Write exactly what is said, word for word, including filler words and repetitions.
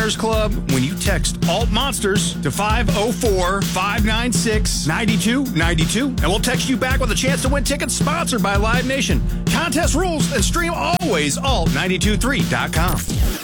Winners Club when you text Alt Monsters to five oh four, five nine six, nine two nine two, and we'll text you back with a chance to win tickets sponsored by Live Nation. Contest rules and stream always alt nine two three dot com.